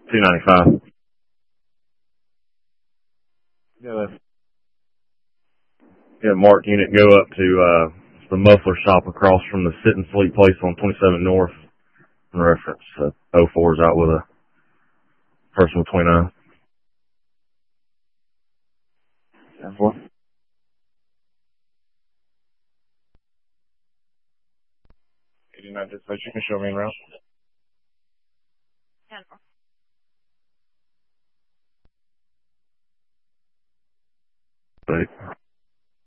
295. Yeah, yeah, marked unit go up to the muffler shop across from the sit and sleep place on 27 North in reference. 04 is out with a person with 29. 10-4. 89 dispatch, you can show me en route.